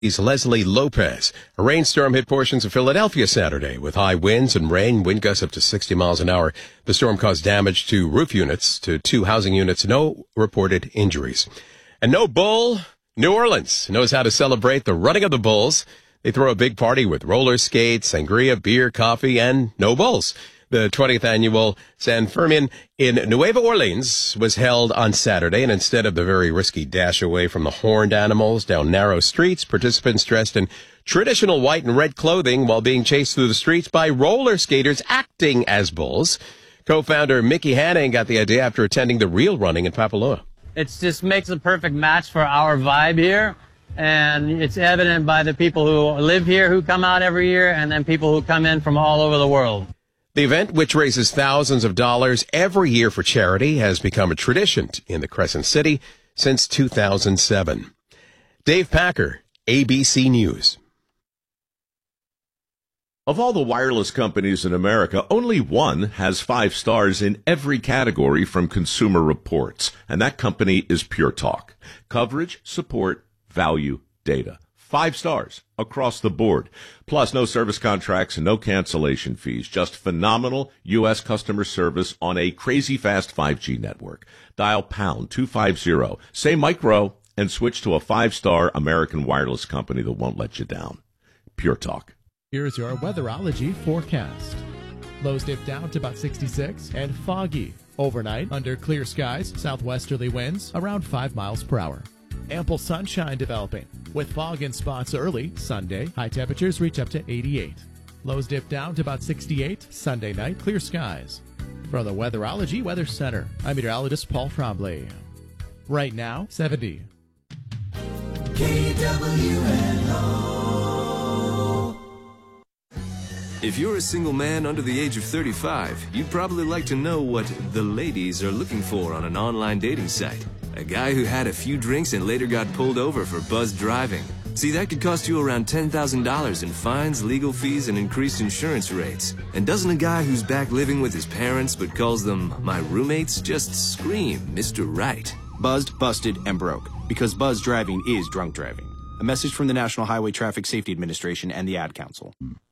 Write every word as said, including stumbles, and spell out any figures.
Is Leslie Lopez. A rainstorm hit portions of Philadelphia Saturday with high winds and rain, wind gusts up to sixty miles an hour. The storm caused damage to roof units, to two housing units, no reported injuries. And no bull, New Orleans knows how to celebrate the running of the bulls. They throw a big party with roller skates, sangria, beer, coffee, and no bulls. The twentieth annual San Fermin in Nueva Orleans was held on Saturday, and instead of the very risky dash away from the horned animals down narrow streets, participants dressed in traditional white and red clothing while being chased through the streets by roller skaters acting as bulls. Co-founder Mickey Hanning got the idea after attending the real running in Papaloa. It just makes a perfect match for our vibe here, and it's evident by the people who live here who come out every year, and then people who come in from all over the world. The event, which raises thousands of dollars every year for charity, has become a tradition in the Crescent City since two thousand seven. Dave Packer, A B C News. Of all the wireless companies in America, only one has five stars in every category from Consumer Reports, and that company is Pure Talk. Coverage, support, value, data. Five stars across the board. Plus, no service contracts and no cancellation fees. Just phenomenal U S customer service on a crazy fast five G network. Dial pound two fifty, say micro, and switch to a five-star American wireless company that won't let you down. Pure Talk. Here's your weatherology forecast. Lows dip down to about sixty-six and foggy. Overnight, under clear skies, southwesterly winds around five miles per hour. Ample sunshine developing, with fog in spots early. Sunday, high temperatures reach up to eighty-eight. Lows dip down to about sixty-eight. Sunday night, clear skies. From the Weatherology Weather Center, I'm meteorologist Paul Trombley. Right now, seventy. K W N O. If you're a single man under the age of thirty-five, you'd probably like to know what the ladies are looking for on an online dating site. A guy who had a few drinks and later got pulled over for buzzed driving. See, that could cost you around ten thousand dollars in fines, legal fees, and increased insurance rates. And doesn't a guy who's back living with his parents but calls them my roommates just scream Mister Right? Buzzed, busted, and broke. Because buzzed driving is drunk driving. A message from the National Highway Traffic Safety Administration and the Ad Council.